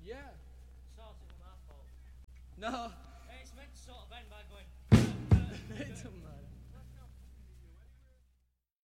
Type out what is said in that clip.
Yeah. Sort it was my fault. No. It's meant to sort of end by going,